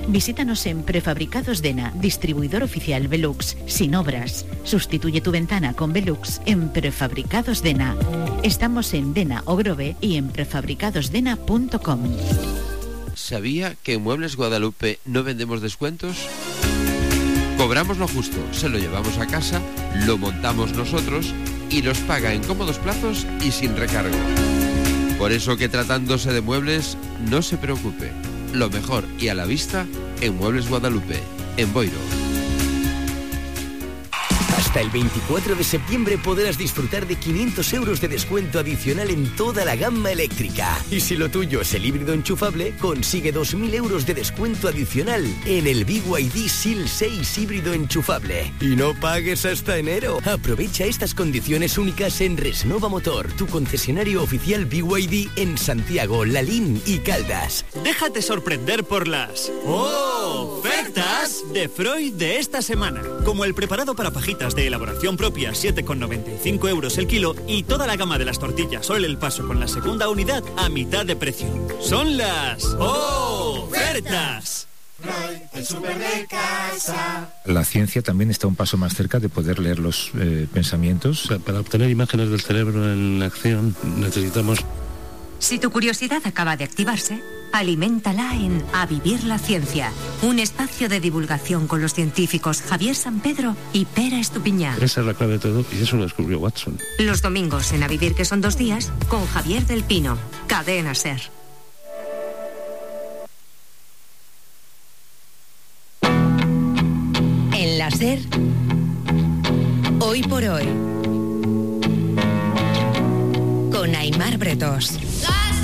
Visítanos en Prefabricados Dena, distribuidor oficial Velux, sin obras. Sustituye tu ventana con Velux en Prefabricados Dena. Estamos en Dena o Grove y en prefabricadosdena.com. ¿Sabía que en Muebles Guadalupe no vendemos descuentos? Cobramos lo justo, se lo llevamos a casa, lo montamos nosotros y los paga en cómodos plazos y sin recargo. Por eso que tratándose de muebles, no se preocupe. Lo mejor y a la vista en Muebles Guadalupe, en Boiro. Hasta el 24 de septiembre podrás disfrutar de 500 euros de descuento adicional en toda la gama eléctrica. Y si lo tuyo es el híbrido enchufable, consigue 2.000 euros de descuento adicional en el BYD SEAL 6 híbrido enchufable. Y no pagues hasta enero. Aprovecha estas condiciones únicas en Resnova Motor, tu concesionario oficial BYD en Santiago, Lalín y Caldas. Déjate sorprender por las ofertas de Freud de esta semana. Como el preparado para fajitas de elaboración propia, 7,95 euros el kilo, y toda la gama de las tortillas Sol El Paso con la segunda unidad a mitad de precio. Son las ofertas. El súper de casa. La ciencia también está un paso más cerca de poder leer los pensamientos. Para obtener imágenes del cerebro en acción necesitamos... Si tu curiosidad acaba de activarse, aliméntala en A Vivir la Ciencia, un espacio de divulgación con los científicos Javier San Pedro y Pera Estupiñán. Esa es la clave de todo y eso lo descubrió Watson. Los domingos en A Vivir, que son 2 días, con Javier del Pino, Cadena SER. En la SER, hoy por hoy, con Aimar Bretos.